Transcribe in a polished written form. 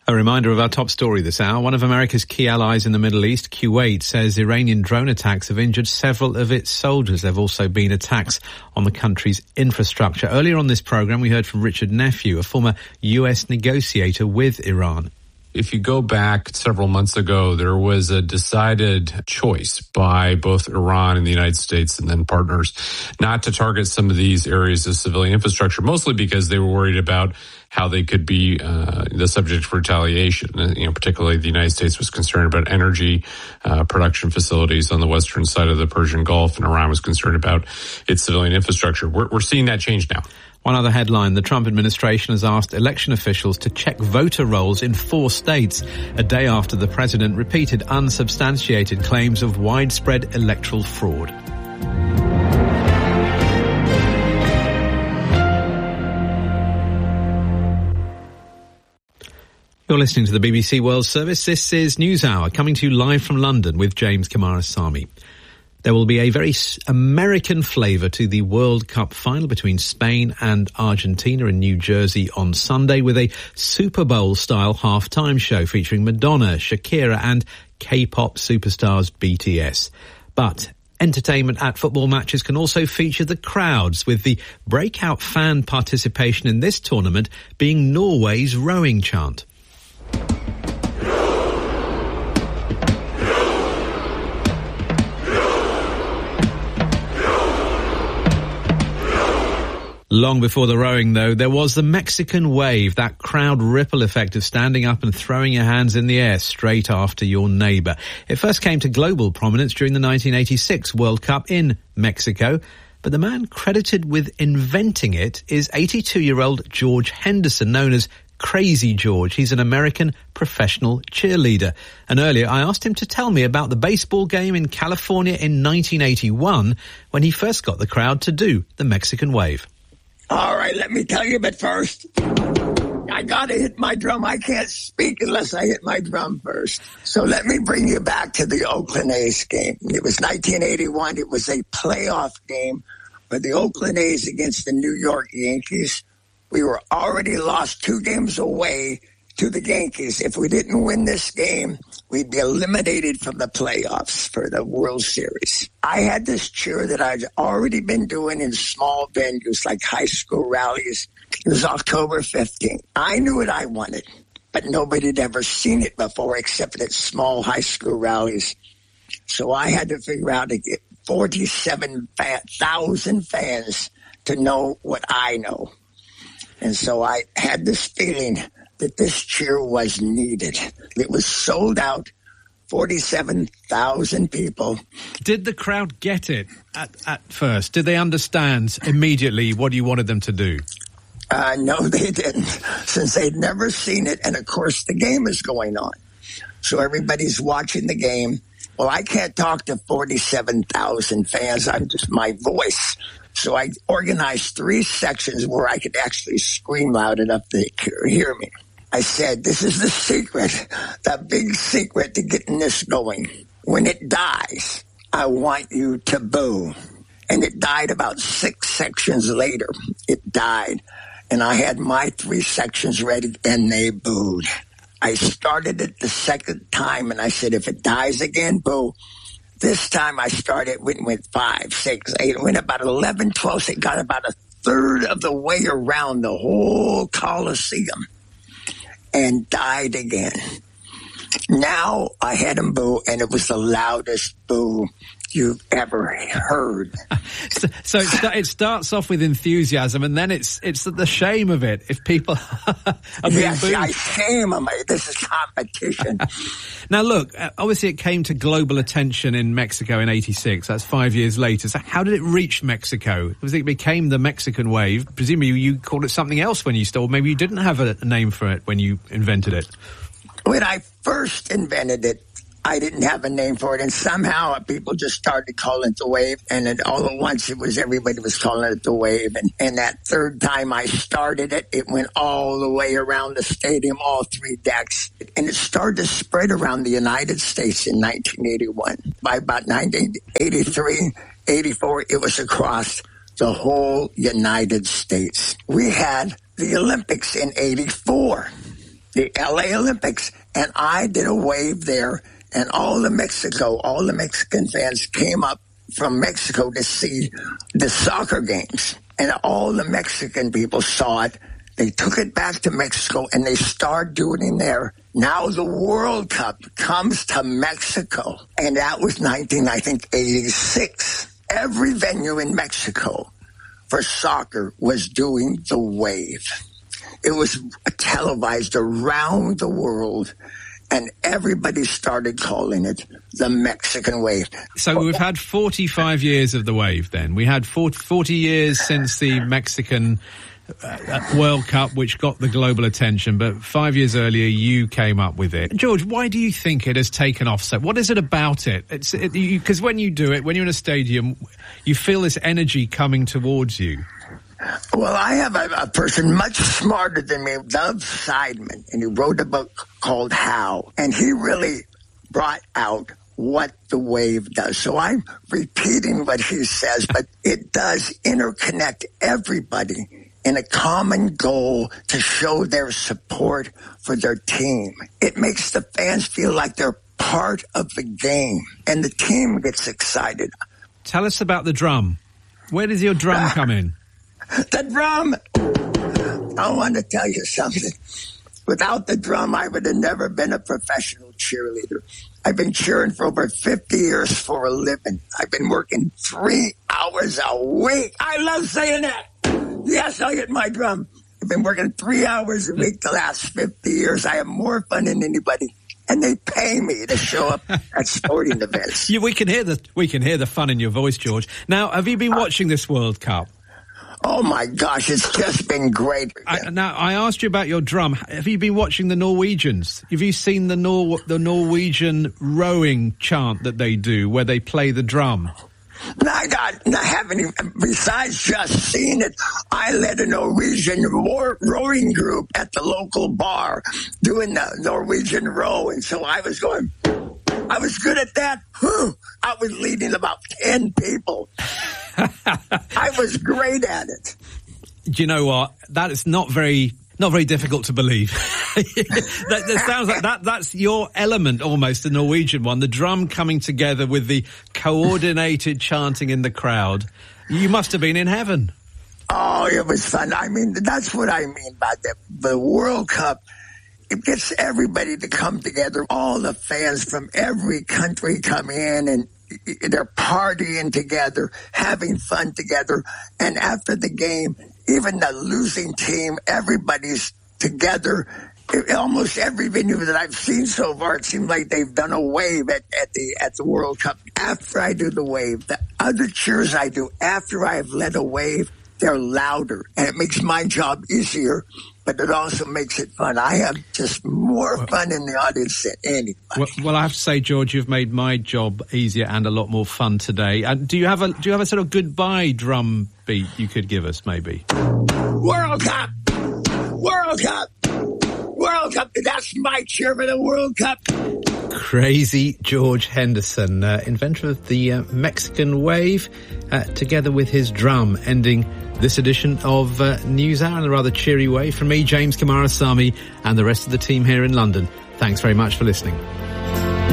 A reminder of our top story this hour. One of America's key allies in the Middle East, Kuwait, says Iranian drone attacks have injured several of its soldiers. There have also been attacks on the country's infrastructure. Earlier on this programme, we heard from Richard Nephew, a former US negotiator with Iran. If you go back several months ago, there was a decided choice by both Iran and the United States and then partners not to target some of these areas of civilian infrastructure, mostly because they were worried about how they could be the subject of retaliation. Particularly the United States was concerned about energy production facilities on the western side of the Persian Gulf, and Iran was concerned about its civilian infrastructure. We're seeing that change now. One other headline, the Trump administration has asked election officials to check voter rolls in 4 states, a day after the president repeated unsubstantiated claims of widespread electoral fraud. You're listening to the BBC World Service. This is NewsHour, coming to you live from London with James Kamarasamy. There will be a very American flavour to the World Cup final between Spain and Argentina in New Jersey on Sunday, with a Super Bowl-style halftime show featuring Madonna, Shakira and K-pop superstars BTS. But entertainment at football matches can also feature the crowds, with the breakout fan participation in this tournament being Norway's rowing chant. Long before the rowing, though, there was the Mexican wave, that crowd ripple effect of standing up and throwing your hands in the air straight after your neighbour. It first came to global prominence during the 1986 World Cup in Mexico, but the man credited with inventing it is 82-year-old George Henderson, known as Crazy George. He's an American professional cheerleader. And earlier I asked him to tell me about the baseball game in California in 1981 when he first got the crowd to do the Mexican wave. All right, let me tell you, but first, I got to hit my drum. I can't speak unless I hit my drum first. So let me bring you back to the Oakland A's game. It was 1981. It was a playoff game for the Oakland A's against the New York Yankees. We were already lost 2 games away to the Yankees. If we didn't win this game, we'd be eliminated from the playoffs for the World Series. I had this cheer that I'd already been doing in small venues like high school rallies. It was October 15th. I knew what I wanted, but nobody had ever seen it before except at small high school rallies. So I had to figure out to get 47,000 fans to know what I know. And so I had this feeling that this cheer was needed. It was sold out, 47,000 people. Did the crowd get it at first? Did they understand immediately what you wanted them to do? No, they didn't, since they'd never seen it. And, of course, the game is going on. So everybody's watching the game. Well, I can't talk to 47,000 fans. I'm just my voice. So I organized 3 sections where I could actually scream loud enough to hear me. I said, this is the secret, the big secret to getting this going. When it dies, I want you to boo. And it died about 6 sections later. It died. And I had my 3 sections ready, and they booed. I started it the second time, and I said, if it dies again, boo. This time I started, went 5, 6, 8, went about 11, 12, it got about a third of the way around the whole Coliseum and died again. Now I had him boo, and it was the loudest boo you've ever heard. So it starts off with enthusiasm, and then it's the shame of it if people are being booed. I shame them. This is competition. Now look, obviously it came to global attention in Mexico in 86. That's 5 years later. So how did it reach Mexico? It became the Mexican wave. Presumably you called it something else when you started. Maybe you didn't have a name for it when you invented it. When I first invented it, I didn't have a name for it, and somehow people just started calling it the wave, and then all at once everybody was calling it the wave, and that third time I started it, it went all the way around the stadium, all 3 decks, and it started to spread around the United States in 1981. By about 1983, 84, it was across the whole United States. We had the Olympics in 84. the LA Olympics, and I did a wave there, and all the Mexican fans came up from Mexico to see the soccer games, and all the Mexican people saw it. They took it back to Mexico, and they started doing it there. Now the World Cup comes to Mexico, and that was 1986. Every venue in Mexico for soccer was doing the wave. It was televised around the world, and everybody started calling it the Mexican wave. So we've had 45 years of the wave then. We had 40 years since the Mexican World Cup, which got the global attention, but 5 years earlier you came up with it. George, why do you think it has taken off so? What is it about it? Because when you do it, when you're in a stadium, you feel this energy coming towards you. Well, I have a person much smarter than me, Dov Seidman, and he wrote a book called How, and he really brought out what the wave does. So I'm repeating what he says, but it does interconnect everybody in a common goal to show their support for their team. It makes the fans feel like they're part of the game, and the team gets excited. Tell us about the drum. Where does your drum come in? The drum! I want to tell you something. Without the drum, I would have never been a professional cheerleader. I've been cheering for over 50 years for a living. I've been working 3 hours a week. I love saying that. Yes, I'll get my drum. I've been working 3 hours a week the last 50 years. I have more fun than anybody. And they pay me to show up at sporting events. We can hear the fun in your voice, George. Now, have you been watching this World Cup? Oh my gosh, it's just been great. Now, I asked you about your drum. Have you been watching the Norwegians? Have you seen the Norwegian rowing chant that they do, where they play the drum? I haven't even, besides just seeing it, I led a Norwegian rowing group at the local bar doing the Norwegian row, and so I was good at that. I was leading about 10 people. I was great at it. Do you know what? That is not very difficult to believe. that sounds like that's your element, almost, the Norwegian one, the drum coming together with the coordinated chanting in the crowd. You must have been in heaven. Oh, it was fun. I mean, that's what I mean by the World Cup. It gets everybody to come together. All the fans from every country come in, and they're partying together, having fun together. And after the game, even the losing team, everybody's together. Almost every venue that I've seen so far, it seems like they've done a wave at the World Cup. After I do the wave, the other cheers I do after I've led a wave, they're louder, and it makes my job easier, but it also makes it fun. I have just more fun in the audience than anybody. Well, I have to say, George, you've made my job easier and a lot more fun today. And do you have a sort of goodbye drum beat you could give us, maybe? World Cup! World Cup! World Cup! That's my cheer for the World Cup! Crazy George Henderson, inventor of the Mexican wave, together with his drum, ending this edition of NewsHour in a rather cheery way. From me, James Camarazami, and the rest of the team here in London, thanks very much for listening.